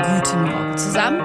Guten Morgen zusammen.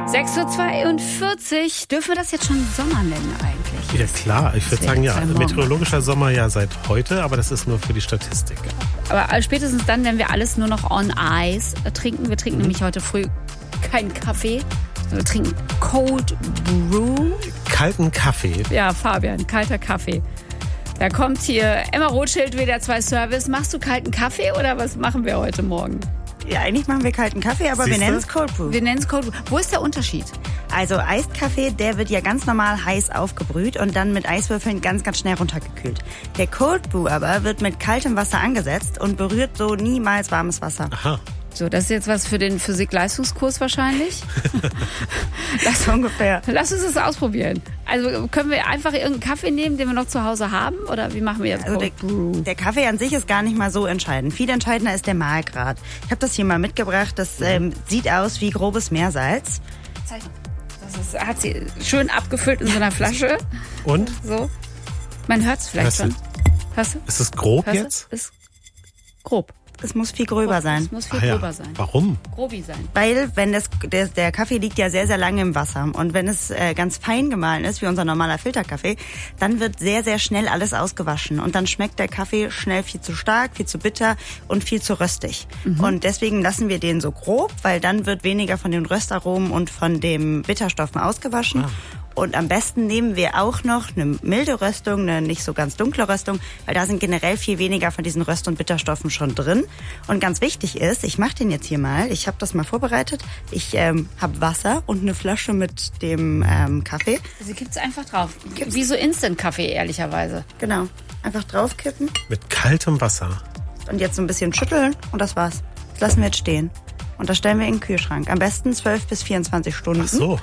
6:42 Uhr. Dürfen wir das jetzt schon Sommer nennen eigentlich? Ja klar, ich würde sagen ja. Meteorologischer Sommer ja seit heute, aber das ist nur für die Statistik. Aber spätestens dann, wenn wir alles nur noch on ice trinken. Wir trinken nämlich heute früh keinen Kaffee. Wir trinken Cold Brew. Kalten Kaffee. Ja, Fabian, kalter Kaffee. Da kommt hier Emma Rothschild, WDR 2 Service. Machst du kalten Kaffee oder was machen wir heute Morgen? Ja, eigentlich machen wir kalten Kaffee, aber wir nennen es Cold Brew. Wir nennen es Cold Brew. Wo ist der Unterschied? Also Eiskaffee, der wird ja ganz normal heiß aufgebrüht und dann mit Eiswürfeln ganz, ganz schnell runtergekühlt. Der Cold Brew aber wird mit kaltem Wasser angesetzt und berührt so niemals warmes Wasser. Aha. So, das ist jetzt was für den Physik-Leistungskurs wahrscheinlich. Das ungefähr. Lass uns das ausprobieren. Also können wir einfach irgendeinen Kaffee nehmen, den wir noch zu Hause haben? Oder wie machen wir jetzt Cold Brew? Der Kaffee an sich ist gar nicht mal so entscheidend. Viel entscheidender ist der Mahlgrad. Ich habe das hier mal mitgebracht. Das sieht aus wie grobes Meersalz. Das hat sie schön abgefüllt in so einer Flasche. Und? So. Man hört es vielleicht schon. Hörst du? Ist es grob jetzt? Ist grob. Es muss viel gröber sein. Es muss viel gröber sein. Warum? Grobi sein. Weil wenn der Kaffee liegt ja sehr, sehr lange im Wasser. Und wenn es ganz fein gemahlen ist, wie unser normaler Filterkaffee, dann wird sehr, sehr schnell alles ausgewaschen. Und dann schmeckt der Kaffee schnell viel zu stark, viel zu bitter und viel zu röstig. Und deswegen lassen wir den so grob, weil dann wird weniger von den Röstaromen und von den Bitterstoffen ausgewaschen. Und am besten nehmen wir auch noch eine milde Röstung, eine nicht so ganz dunkle Röstung, weil da sind generell viel weniger von diesen Röst- und Bitterstoffen schon drin. Und ganz wichtig ist, ich mache den jetzt hier mal, ich habe das mal vorbereitet, ich habe Wasser und eine Flasche mit dem Kaffee. Sie gibt's einfach drauf. Wie so Instant-Kaffee, ehrlicherweise. Genau, einfach draufkippen. Mit kaltem Wasser. Und jetzt so ein bisschen schütteln und das war's. Das lassen wir jetzt stehen. Und das stellen wir in den Kühlschrank. Am besten 12 bis 24 Stunden. Ach so.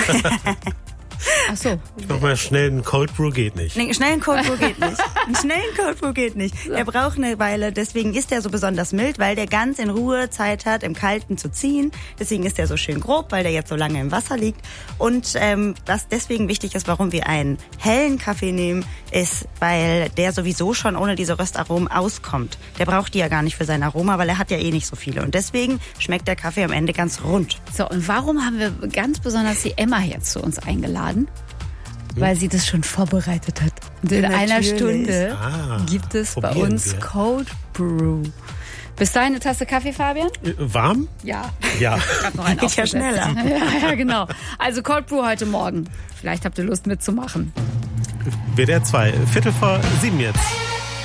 Ach so. Ich mach mal schnell einen Cold Brew, geht nicht. Nee, schnell ein Cold Brew geht nicht. Einen schnellen Cold Brew geht nicht. Der braucht eine Weile, deswegen ist der so besonders mild, weil der ganz in Ruhe Zeit hat, im Kalten zu ziehen. Deswegen ist der so schön grob, weil der jetzt so lange im Wasser liegt. Und was deswegen wichtig ist, warum wir einen hellen Kaffee nehmen, ist, weil der sowieso schon ohne diese Röstaromen auskommt. Der braucht die ja gar nicht für sein Aroma, weil er hat ja eh nicht so viele. Und deswegen schmeckt der Kaffee am Ende ganz rund. So, und warum haben wir ganz besonders die Emma jetzt zu uns eingeladen? Weil sie das schon vorbereitet hat. Und in einer Stunde gibt es bei uns Cold Brew. Bis dahin eine Tasse Kaffee, Fabian? Warm? Ja. Ja. Geht ja schneller. Ja, genau. Also Cold Brew heute Morgen. Vielleicht habt ihr Lust mitzumachen. WDR 2, 6:45 jetzt.